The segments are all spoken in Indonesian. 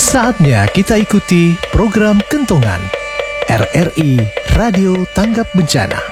Saatnya kita ikuti program Kentongan RRI Radio Tanggap Bencana.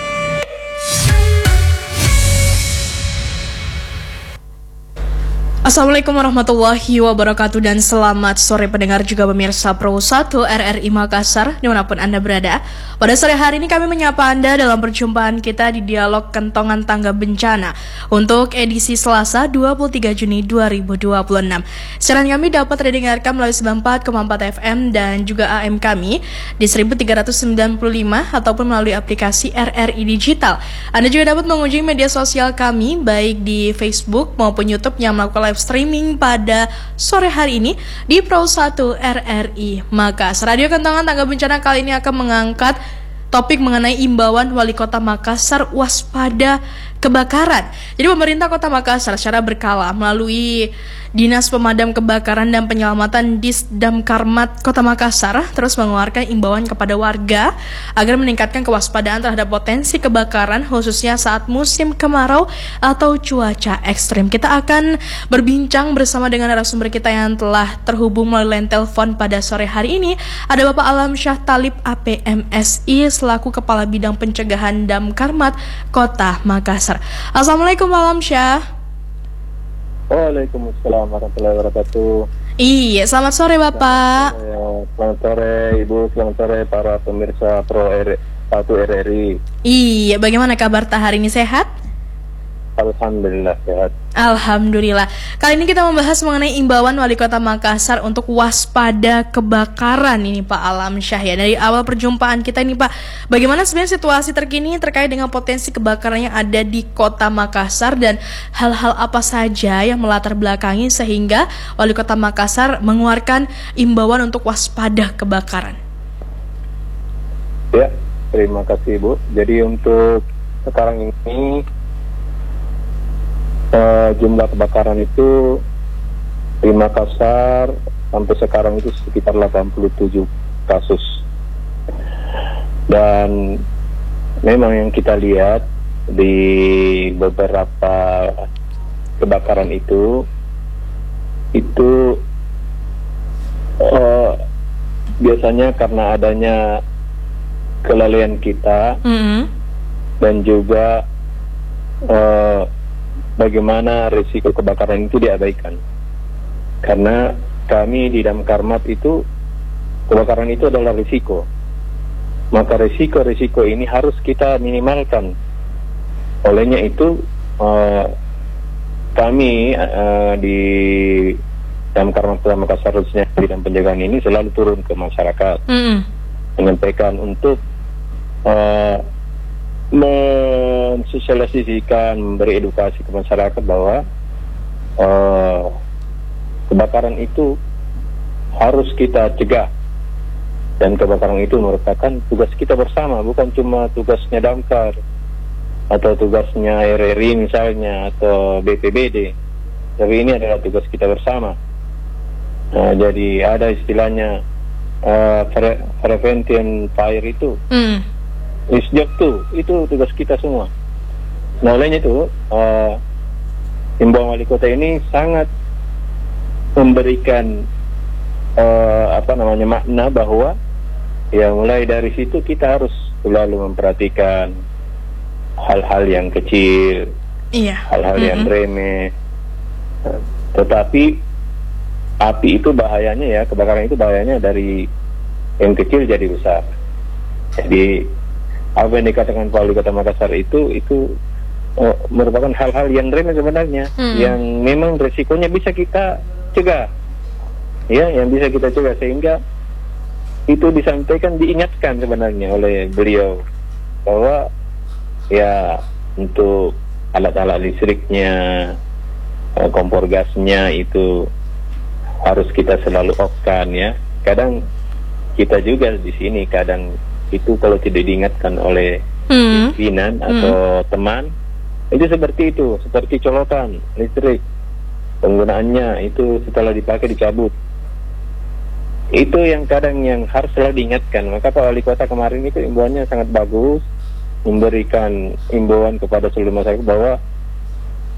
Assalamualaikum warahmatullahi wabarakatuh dan selamat sore pendengar juga pemirsa Pro 1 RRI Makassar dimanapun Anda berada. Pada sore hari ini kami menyapa Anda dalam perjumpaan kita di Dialog Kentongan Tanggap Bencana untuk edisi Selasa 23 Juni 2026. Siaran kami dapat didengarkan melalui 94,4 FM dan juga AM kami di 1395 ataupun melalui aplikasi RRI Digital. Anda juga dapat mengunjungi media sosial kami baik di Facebook maupun YouTube yang melakukan live streaming pada sore hari ini di Pro 1 RRI Makassar. Radio Kentongan Tanggap Bencana kali ini akan mengangkat topik mengenai imbauan Wali Kota Makassar waspada kebakaran. Jadi pemerintah Kota Makassar secara berkala melalui Dinas Pemadam Kebakaran dan Penyelamatan Disdamkarmat Kota Makassar terus mengeluarkan imbauan kepada warga agar meningkatkan kewaspadaan terhadap potensi kebakaran khususnya saat musim kemarau atau cuaca ekstrim. Kita akan berbincang bersama dengan narasumber kita yang telah terhubung melalui line telepon pada sore hari ini. Ada Bapak Alamsyah Talib APMSI selaku Kepala Bidang Pencegahan Damkarmat Kota Makassar. Assalamualaikum Pak Alamsyah. Waalaikumsalam warahmatullahi wabarakatuh. Iya, selamat sore Bapak. Selamat sore Ibu, selamat sore para pemirsa Pro 1 RRI. Iya, bagaimana kabar hari ini, sehat? Alhamdulillah sehat. Alhamdulillah. Kali ini kita membahas mengenai imbauan Wali Kota Makassar untuk waspada kebakaran ini Pak Alamsyah ya. Dari awal perjumpaan kita ini Pak, bagaimana sebenarnya situasi terkini terkait dengan potensi kebakaran yang ada di Kota Makassar dan hal-hal apa saja yang melatar belakangi sehingga Wali Kota Makassar mengeluarkan imbauan untuk waspada kebakaran? Ya, terima kasih Bu. Jadi untuk sekarang ini jumlah kebakaran itu di Makassar sampai sekarang itu sekitar 87 kasus. Dan memang yang kita lihat di beberapa kebakaran itu biasanya karena adanya kelalaian kita dan juga bagaimana risiko kebakaran itu diabaikan. Karena kami di Damkarmat itu, kebakaran itu adalah risiko. Maka risiko-risiko ini harus kita minimalkan. Olehnya itu kami di Damkarmat Kota Makassar khususnya bidang pencegahan ini selalu turun ke masyarakat, menyampaikan untuk mensosialisasikan, memberi edukasi ke masyarakat bahwa kebakaran itu harus kita cegah dan kebakaran itu merupakan tugas kita bersama, bukan cuma tugasnya Damkar atau tugasnya RRI misalnya atau BPBD, tapi ini adalah tugas kita bersama. Jadi ada istilahnya prevention fire itu Isjak tuh, itu tugas kita semua. Nah, olehnya itu imbauan wali kota ini sangat memberikan makna bahwa ya mulai dari situ kita harus selalu memperhatikan hal-hal yang kecil, hal-hal yang remeh. Tetapi api itu bahayanya ya, kebakaran itu bahayanya dari yang kecil jadi besar. Jadi apa yang dikatakan Wali Kota Makassar itu merupakan hal-hal yang remeh sebenarnya, yang memang resikonya bisa kita cegah, ya, yang bisa kita cegah sehingga itu disampaikan, diingatkan sebenarnya oleh beliau bahwa ya untuk alat-alat listriknya, kompor gasnya itu harus kita selalu off-kan ya. Kadang kita juga di sini kadang itu kalau tidak diingatkan oleh pimpinan atau teman, itu seperti colokan listrik, penggunaannya itu setelah dipakai dicabut. Itu yang kadang yang harus selalu diingatkan. Maka Pak Wali Kota kemarin itu imbauannya sangat bagus, memberikan imbauan kepada seluruh masyarakat bahwa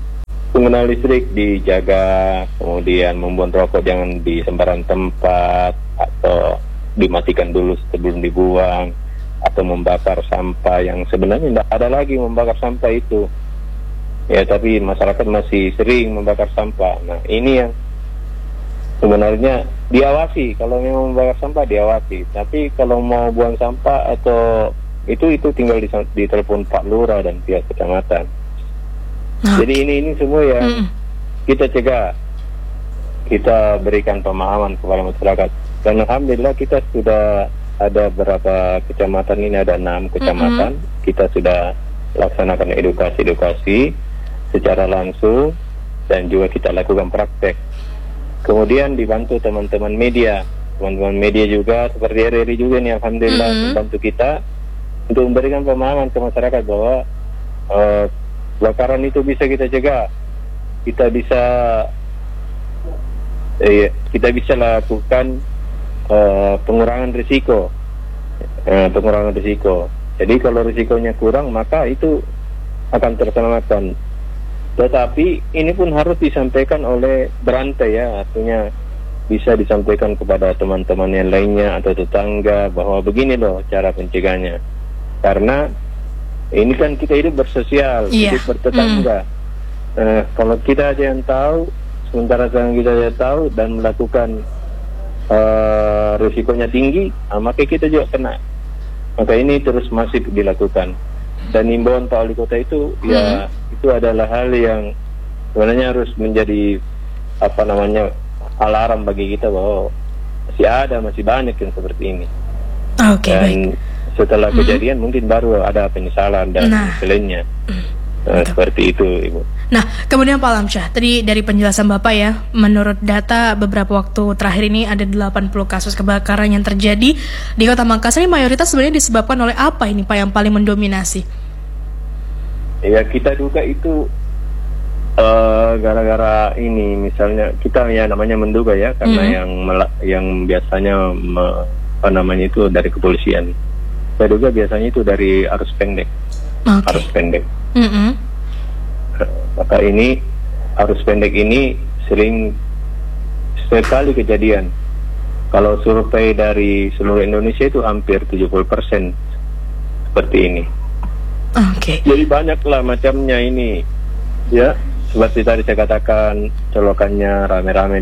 penggunaan listrik dijaga, kemudian membuang rokok jangan di sembarang tempat, atau dimatikan dulu sebelum dibuang, atau membakar sampah yang sebenarnya tidak ada lagi membakar sampah itu. Ya, tapi masyarakat masih sering membakar sampah. Nah, ini yang sebenarnya diawasi. Kalau memang membakar sampah diawasi. Tapi kalau mau buang sampah atau itu tinggal di telepon Pak Lurah dan pihak kecamatan. Jadi ini semua yang kita cegah. Kita berikan pemahaman kepada masyarakat. Dan alhamdulillah kita sudah ada berapa kecamatan ini, ada 6 kecamatan. Kita sudah laksanakan edukasi secara langsung dan juga kita lakukan praktek. Kemudian dibantu teman-teman media juga seperti RRI juga nih, alhamdulillah membantu kita untuk memberikan pemahaman ke masyarakat bahwa kebakaran itu bisa kita cegah. Kita bisa lakukan pengurangan risiko. Jadi kalau risikonya kurang, maka itu akan terselamatkan. Tetapi ini pun harus disampaikan oleh berantai ya, artinya bisa disampaikan kepada teman-teman yang lainnya atau tetangga bahwa begini loh cara pencegahannya. Karena ini kan kita hidup bersosial, hidup bertetangga. Kalau kita aja yang tahu, sementara kita aja tahu dan melakukan risikonya tinggi, maka kita juga kena. Maka ini terus masif dilakukan. Dan imbauan Pak Wali Kota itu ya itu adalah hal yang sebenarnya harus menjadi alarm bagi kita bahwa masih banyak yang seperti ini. Dan setelah kejadian mungkin baru ada penyesalan dan selainnya. Seperti itu, Ibu. Nah, kemudian Pak Alamsyah, tadi dari penjelasan Bapak ya, menurut data beberapa waktu terakhir ini ada 80 kasus kebakaran yang terjadi di Kota Makassar. Ini mayoritas sebenarnya disebabkan oleh apa ini Pak yang paling mendominasi? Ya, kita duga itu gara-gara ini, misalnya kita ya namanya menduga ya, karena yang biasanya itu dari kepolisian. Saya duga biasanya itu dari arus pendek. Arus pendek. Maka ini arus pendek ini sering sekali kejadian. Kalau survei dari seluruh Indonesia itu hampir 70% seperti ini. Jadi banyaklah macamnya ini. Ya, seperti tadi saya katakan, colokannya rame-rame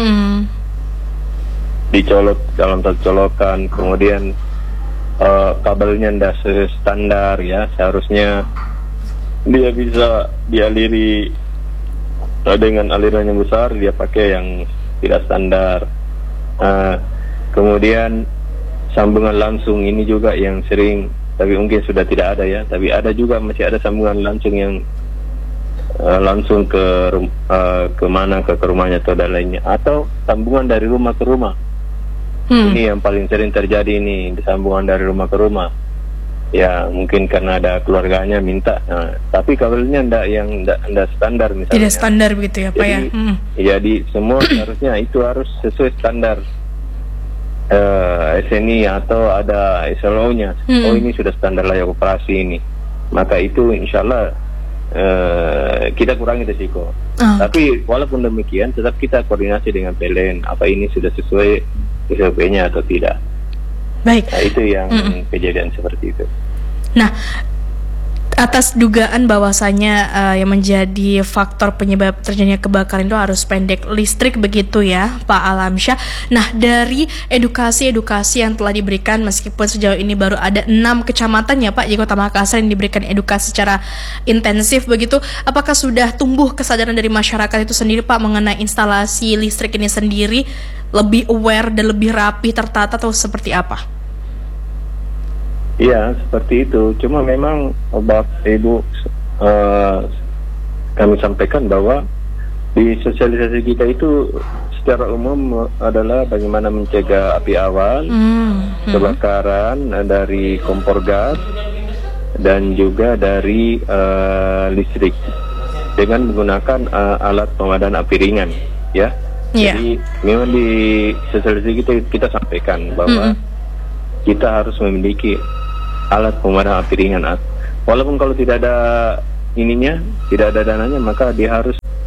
dicolok dalam satu colokan, kemudian kabelnya tidak standar ya, seharusnya dia bisa dialiri dengan aliran yang besar, dia pakai yang tidak standar. Kemudian sambungan langsung ini juga yang sering, tapi mungkin sudah tidak ada ya, tapi ada juga masih ada sambungan langsung yang langsung ke rumahnya atau dan lainnya, atau sambungan dari rumah ke rumah. Ini yang paling sering terjadi ini, sambungan dari rumah ke rumah. Ya mungkin karena ada keluarganya minta, tapi kabelnya ndak standar misalnya. Tidak standar begitu ya Pak ya. Jadi semua harusnya itu harus sesuai standar SNI atau ada SLO-nya. Oh ini sudah standar layak operasi ini. Maka itu insyaallah kita kurangi risiko. Tapi walaupun demikian tetap kita koordinasi dengan PLN, apa ini sudah sesuai SOP-nya atau tidak. Baik. Nah, itu yang kejadian seperti itu. Nah, atas dugaan bahwasanya yang menjadi faktor penyebab terjadinya kebakaran itu arus pendek listrik begitu ya Pak Alamsyah. Nah, dari edukasi yang telah diberikan, meskipun sejauh ini baru ada 6 kecamatan ya Pak di Kota Makassar yang diberikan edukasi secara intensif begitu, apakah sudah tumbuh kesadaran dari masyarakat itu sendiri Pak mengenai instalasi listrik ini sendiri, lebih aware dan lebih rapi, tertata, atau seperti apa? Iya, seperti itu. Cuma memang Bapak Ibu kami sampaikan bahwa di sosialisasi kita itu secara umum adalah bagaimana mencegah api awal, kebakaran dari kompor gas dan juga dari listrik dengan menggunakan alat pemadam api ringan, ya. Jadi memang di sosialisasi kita sampaikan bahwa kita harus memiliki alat pemadam api ringan. Walaupun kalau tidak ada ininya, tidak ada dananya, maka dia harus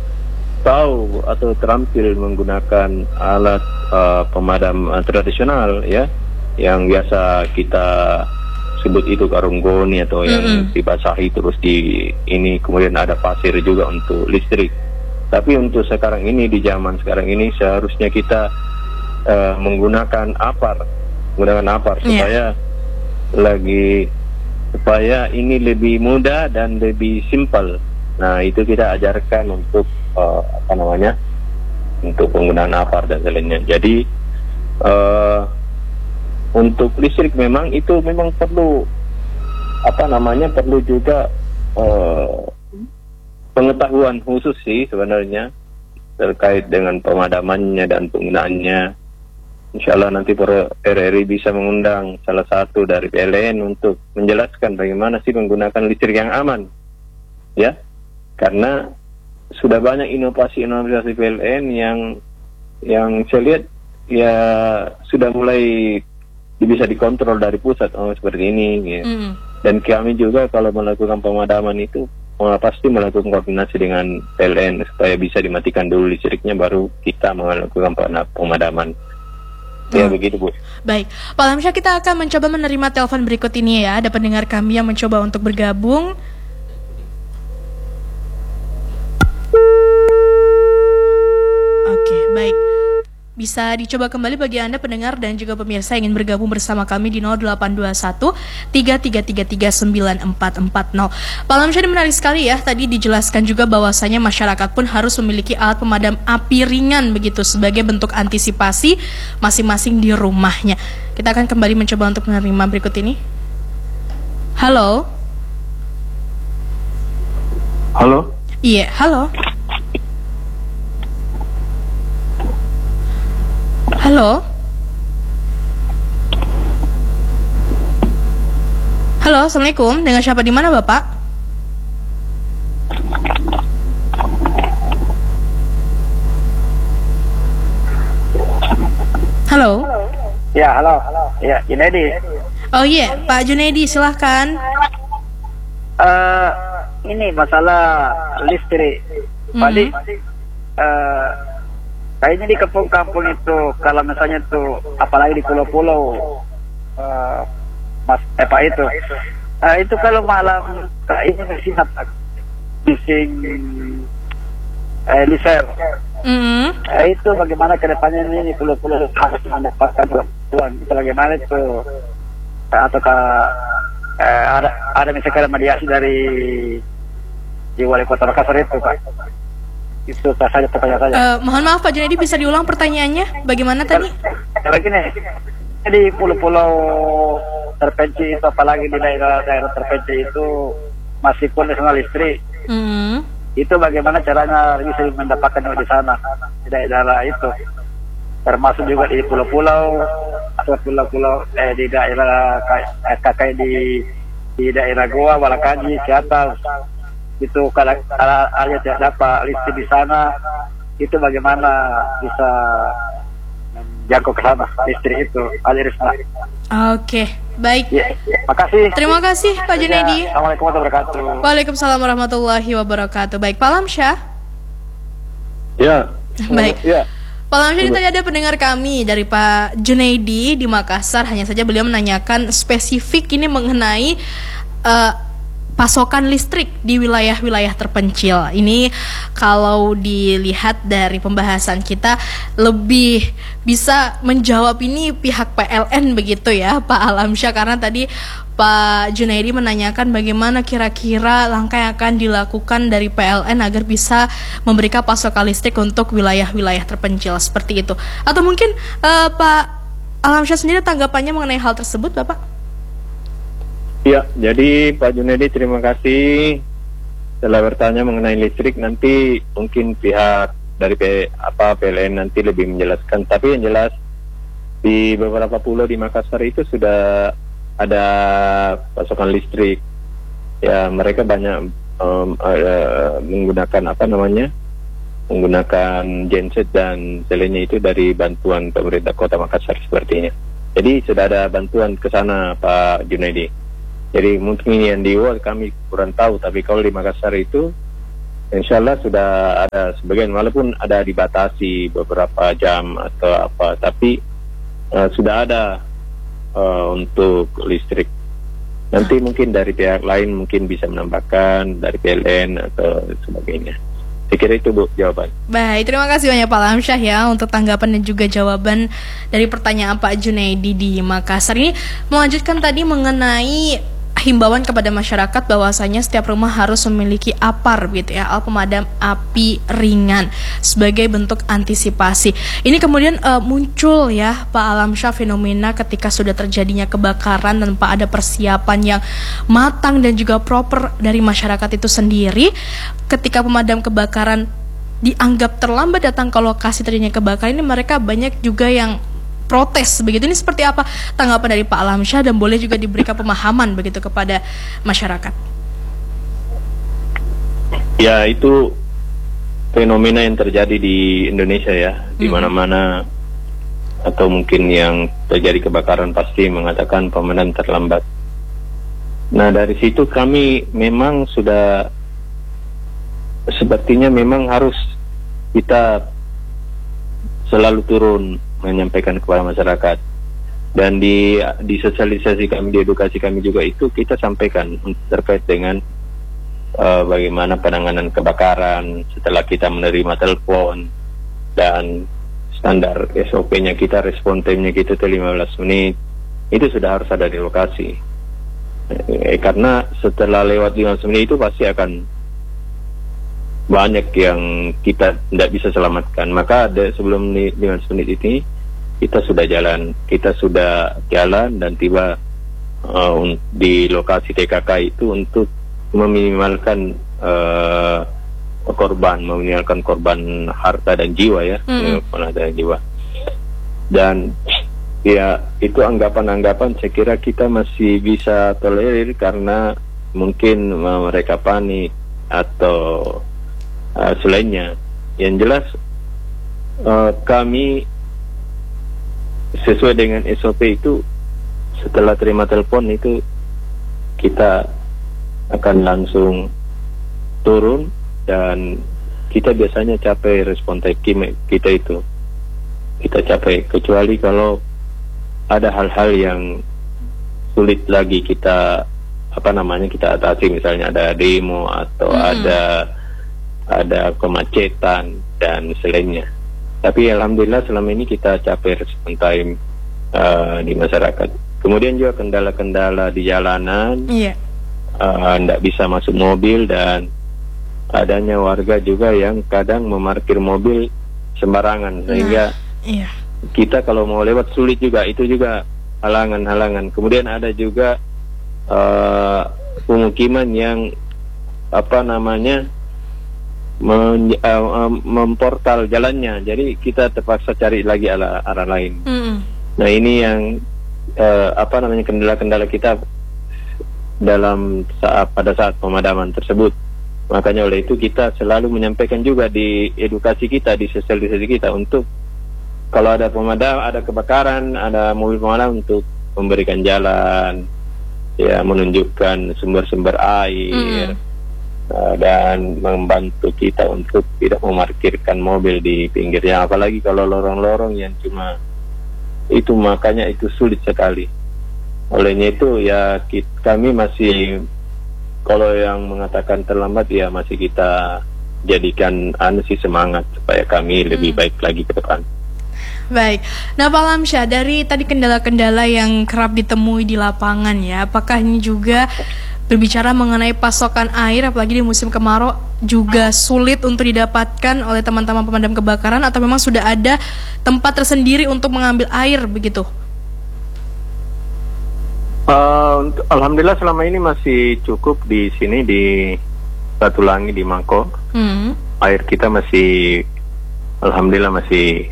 tahu atau terampil menggunakan alat pemadam tradisional ya, yang biasa kita sebut itu karung goni atau yang dibasahi terus di ini, kemudian ada pasir juga untuk listrik. Tapi untuk sekarang ini, di zaman sekarang ini, seharusnya kita menggunakan apar supaya ini lebih mudah dan lebih simpel. Nah, itu kita ajarkan untuk untuk penggunaan apar dan lainnya. Jadi untuk listrik memang itu memang perlu perlu juga pengetahuan khusus sih sebenarnya terkait dengan pemadamannya dan penggunaannya. Insya Allah nanti RRI bisa mengundang salah satu dari PLN untuk menjelaskan bagaimana sih menggunakan listrik yang aman, ya. Karena sudah banyak inovasi PLN yang saya lihat ya sudah mulai bisa dikontrol dari pusat seperti ini, ya. Dan kami juga kalau melakukan pemadaman itu pasti melakukan koordinasi dengan PLN supaya bisa dimatikan dulu listriknya, baru kita melakukan pemadaman. Ya begitu, Bu. Baik, Pak Alamsyah, kita akan mencoba menerima telepon berikut ini ya. Ada pendengar kami yang mencoba untuk bergabung. Oke, baik. Bisa dicoba kembali bagi Anda pendengar dan juga pemirsa yang ingin bergabung bersama kami di 0821 3333 9440. Pak Alamsyah, ini menarik sekali ya. Tadi dijelaskan juga bahwasanya masyarakat pun harus memiliki alat pemadam api ringan begitu sebagai bentuk antisipasi masing-masing di rumahnya. Kita akan kembali mencoba untuk menerima berikut ini. Halo. Halo. Iya, halo. Halo. Halo, Assalamualaikum. Dengan siapa di mana, Bapak? Halo. Ya, halo. Ya, Junaidi. Oh iya, Pak Junaidi, silahkan. Ini masalah listrik. Tadi, kayaknya di kampung-kampung itu, kalau misalnya itu, apalagi di pulau-pulau, Pak itu kalau malam, ini bersinar bising liser. Itu bagaimana ke depannya ini pulau-pulau harus mendapatkan bantuan itu bagaimana itu, ataukah ada misalkan mediasi dari di wali kota Makassar itu, Pak? Itu saja pertanyaan saya. Mohon maaf Pak Junaidi, bisa diulang pertanyaannya? Bagaimana tadi? Begini, di pulau-pulau terpencil itu, apalagi di daerah terpencil itu masih nasional listrik. Itu bagaimana caranya bisa mendapatkan di sana, di daerah itu, termasuk juga di pulau-pulau atau pulau-pulau di daerah kayak di daerah Goa, Walakaji, Ciatas. Itu kalau area tidak dapat listrik di sana, itu bagaimana bisa jangkau ke sana listrik itu, Alirisma. Oke, baik. Ya, makasih. Terima kasih Pak Junaidi. Assalamualaikum warahmatullahi wabarakatuh. Waalaikumsalam warahmatullahi wabarakatuh. Baik, Pak Alamsyah. Ya. Baik. Ya. Pak Alamsyah, tadi ada pendengar kami dari Pak Junaidi di Makassar. Hanya saja beliau menanyakan spesifik ini mengenai pasokan listrik di wilayah-wilayah terpencil. Ini kalau dilihat dari pembahasan kita lebih bisa menjawab ini pihak PLN begitu ya Pak Alamsyah, karena tadi Pak Junaidi menanyakan bagaimana kira-kira langkah yang akan dilakukan dari PLN agar bisa memberikan pasokan listrik untuk wilayah-wilayah terpencil seperti itu. Atau mungkin Pak Alamsyah sendiri tanggapannya mengenai hal tersebut, Bapak? Ya, jadi Pak Junaidi terima kasih telah bertanya mengenai listrik. Nanti mungkin pihak dari PLN nanti lebih menjelaskan. Tapi yang jelas di beberapa pulau di Makassar itu sudah ada pasokan listrik. Ya, mereka banyak menggunakan menggunakan genset dan selainnya itu dari bantuan pemerintah Kota Makassar sepertinya. Jadi sudah ada bantuan ke sana, Pak Junaidi. Jadi mungkin yang di luar kami kurang tahu, tapi kalau di Makassar itu insya Allah sudah ada sebagian, walaupun ada dibatasi beberapa jam atau apa, tapi sudah ada untuk listrik. Nanti mungkin dari pihak lain mungkin bisa menambahkan dari PLN atau sebagainya. Saya kira itu Bu jawaban. Baik, terima kasih banyak Pak Alamsyah ya untuk tanggapan dan juga jawaban dari pertanyaan Pak Junaidi di Makassar. Ini melanjutkan tadi mengenai himbauan kepada masyarakat bahwasanya setiap rumah harus memiliki APAR gitu ya, alat pemadam api ringan sebagai bentuk antisipasi. Ini kemudian muncul ya Pak Alamsyah fenomena ketika sudah terjadinya kebakaran tanpa ada persiapan yang matang dan juga proper dari masyarakat itu sendiri. Ketika pemadam kebakaran dianggap terlambat datang ke lokasi terjadinya kebakaran ini, mereka banyak juga yang protes begitu. Ini seperti apa tanggapan dari Pak Alamsyah dan boleh juga diberikan pemahaman begitu kepada masyarakat? Ya, itu fenomena yang terjadi di Indonesia ya, di mana-mana atau mungkin yang terjadi kebakaran pasti mengatakan pemadam terlambat. Nah, dari situ kami memang sudah sepertinya memang harus kita selalu turun menyampaikan kepada masyarakat, dan di sosialisasi kami, di edukasi kami juga itu kita sampaikan terkait dengan bagaimana penanganan kebakaran setelah kita menerima telepon, dan standar SOP-nya kita, respon time-nya kita itu 15 menit itu sudah harus ada di lokasi, karena setelah lewat 15 menit itu pasti akan banyak yang kita tidak bisa selamatkan. Maka ada sebelum 15 menit ini kita sudah jalan dan tiba di lokasi TKK itu untuk meminimalkan meminimalkan korban harta dan jiwa ya, dan jiwa. Dan ya itu anggapan-anggapan saya kira kita masih bisa tolerir karena mungkin mereka panik atau selainnya. Yang jelas kami sesuai dengan SOP itu setelah terima telepon itu kita akan langsung turun, dan kita biasanya capai respon time kita itu kita capai, kecuali kalau ada hal-hal yang sulit lagi kita kita atasi, misalnya ada demo atau ada kemacetan dan selainnya. Tapi alhamdulillah selama ini kita capai respon time di masyarakat. Kemudian juga kendala-kendala di jalanan, tidak bisa masuk mobil, dan adanya warga juga yang kadang memarkir mobil sembarangan, sehingga kita kalau mau lewat sulit juga, itu juga halangan-halangan. Kemudian ada juga pemukiman yang memportal jalannya, jadi kita terpaksa cari lagi arah lain. Nah, ini yang kendala-kendala kita pada saat pemadaman tersebut. Makanya oleh itu kita selalu menyampaikan juga di edukasi kita, di sosialisasi kita, untuk kalau ada kebakaran, ada mobil pemadam, untuk memberikan jalan, ya, menunjukkan sumber-sumber air, dan membantu kita untuk tidak memarkirkan mobil di pinggirnya, apalagi kalau lorong-lorong yang cuma itu, makanya itu sulit sekali. Olehnya itu ya kami masih, kalau yang mengatakan terlambat ya masih kita jadikan semangat supaya kami lebih baik lagi ke depan. Baik, nah Pak Alamsyah, dari tadi kendala-kendala yang kerap ditemui di lapangan ya, apakah ini juga berbicara mengenai pasokan air, apalagi di musim kemarau, juga sulit untuk didapatkan oleh teman-teman pemadam kebakaran, atau memang sudah ada tempat tersendiri untuk mengambil air begitu? Alhamdulillah selama ini masih cukup di sini di Batulangi, di Mako. Air kita masih, alhamdulillah masih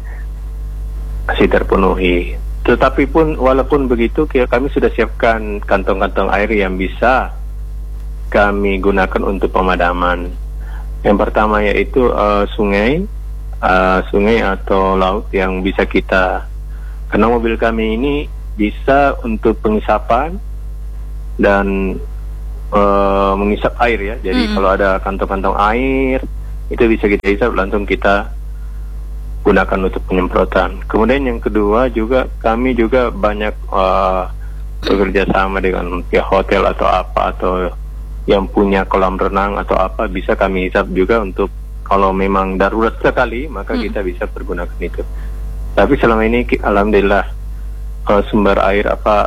terpenuhi. Tetapi pun walaupun begitu, kami sudah siapkan kantong-kantong air yang bisa kami gunakan untuk pemadaman. Yang pertama yaitu sungai atau laut yang bisa kita, karena mobil kami ini bisa untuk pengisapan dan mengisap air ya. Jadi kalau ada kantong-kantong air itu bisa kita isap, langsung kita gunakan untuk penyemprotan. Kemudian yang kedua juga kami juga banyak bekerja sama dengan pihak hotel atau apa, atau yang punya kolam renang atau apa, bisa kami hisap juga untuk kalau memang darurat sekali maka kita bisa pergunakan itu. Tapi selama ini alhamdulillah sumber air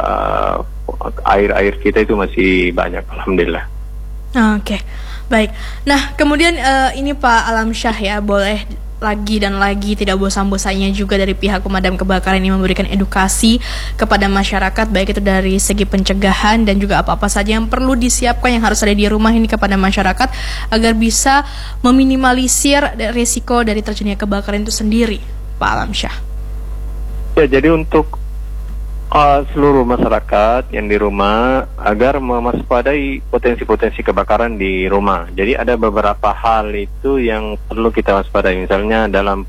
air kita itu masih banyak, alhamdulillah. Oke, baik. Nah kemudian ini Pak Alamsyah ya, boleh lagi dan lagi tidak bosan-bosannya juga dari pihak pemadam kebakaran ini memberikan edukasi kepada masyarakat, baik itu dari segi pencegahan dan juga apa-apa saja yang perlu disiapkan, yang harus ada di rumah ini kepada masyarakat agar bisa meminimalisir risiko dari terjadinya kebakaran itu sendiri, Pak Alamsyah. Ya, jadi untuk seluruh masyarakat yang di rumah agar mewaspadai potensi-potensi kebakaran di rumah. Jadi ada beberapa hal itu yang perlu kita waspadai. Misalnya dalam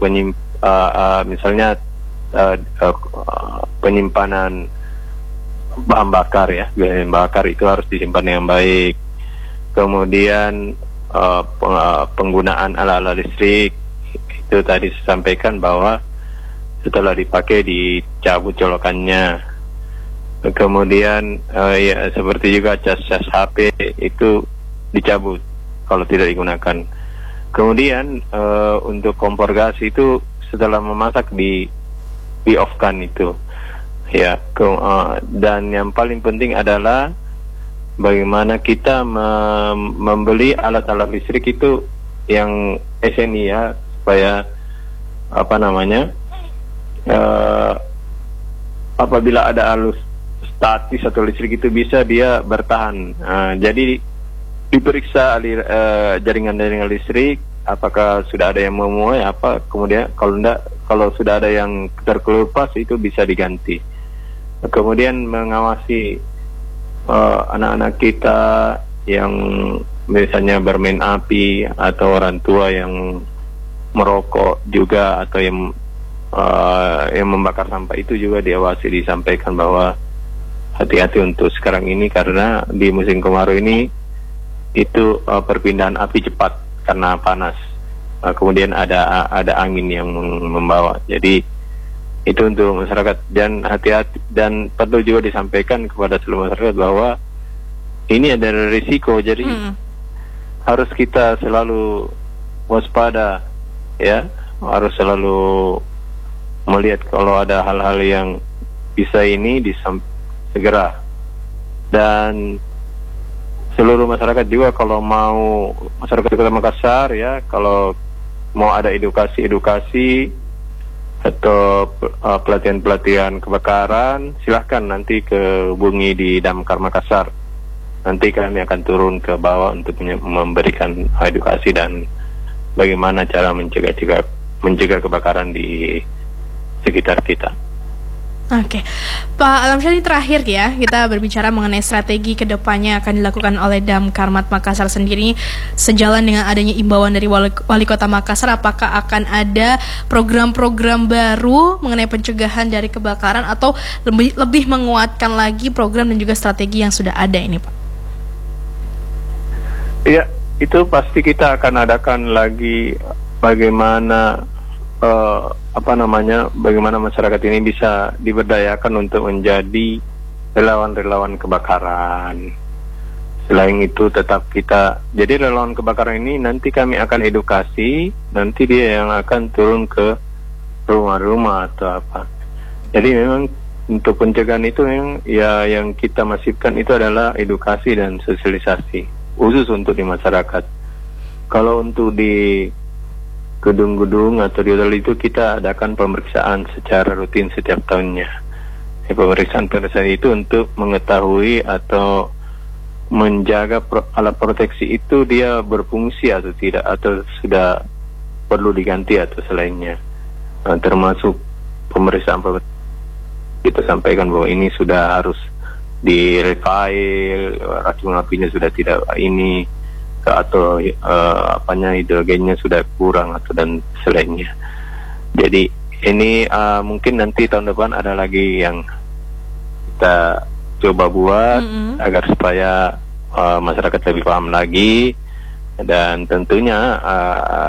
penyimpanan bahan bakar ya, bahan bakar itu harus disimpan dengan baik. Kemudian penggunaan ala-ala listrik itu tadi saya sampaikan bahwa setelah dipakai dicabut colokannya. Kemudian ya seperti juga cas-cas HP itu dicabut kalau tidak digunakan. Kemudian untuk kompor gas itu setelah memasak di off-kan itu ya. Dan yang paling penting adalah bagaimana kita membeli alat-alat listrik itu yang SNI ya, supaya apabila ada arus statis atau listrik itu bisa dia bertahan. Jadi diperiksa jaringan-jaringan listrik apakah sudah ada yang memuai apa, kemudian kalau sudah ada yang terkelupas itu bisa diganti. Kemudian mengawasi anak-anak kita yang misalnya bermain api atau orang tua yang merokok juga atau yang membakar sampah itu juga diawasi, disampaikan bahwa hati-hati untuk sekarang ini karena di musim kemarau ini itu perpindahan api cepat karena panas. Kemudian ada angin yang membawa. Jadi itu untuk masyarakat, dan hati-hati, dan perlu juga disampaikan kepada seluruh masyarakat bahwa ini adalah risiko. Jadi harus kita selalu waspada ya, harus selalu melihat kalau ada hal-hal yang bisa ini segera. Dan seluruh masyarakat juga kalau mau, masyarakat Kota Makassar ya, kalau mau ada edukasi atau pelatihan-pelatihan kebakaran, silahkan nanti hubungi di Damkar Makassar. Nanti kami akan turun ke bawah untuk memberikan edukasi dan bagaimana cara mencegah kebakaran di sekitar kita. Oke, Pak Alamsyah, ini terakhir ya, kita berbicara mengenai strategi kedepannya akan dilakukan oleh Damkarmat Makassar sendiri sejalan dengan adanya imbauan dari Wali Kota Makassar. Apakah akan ada program-program baru mengenai pencegahan dari kebakaran atau lebih menguatkan lagi program dan juga strategi yang sudah ada ini, Pak? Iya, itu pasti kita akan adakan lagi bagaimana bagaimana masyarakat ini bisa diberdayakan untuk menjadi relawan-relawan kebakaran. Selain itu tetap jadi relawan kebakaran ini nanti kami akan edukasi, nanti dia yang akan turun ke rumah-rumah atau apa. Jadi memang untuk pencegahan itu yang kita masifkan itu adalah edukasi dan sosialisasi, khusus untuk di masyarakat. Kalau untuk di gedung-gedung atau di hotel itu kita adakan pemeriksaan secara rutin setiap tahunnya. Pemeriksaan itu untuk mengetahui atau menjaga alat proteksi itu dia berfungsi atau tidak, atau sudah perlu diganti atau selainnya. Termasuk pemeriksaan kita sampaikan bahwa ini sudah harus di-refill, racun apinya sudah tidak ini, atau hidrogennya sudah kurang atau dan selainnya. Jadi ini mungkin nanti tahun depan ada lagi yang kita coba buat agar supaya masyarakat lebih paham lagi, dan tentunya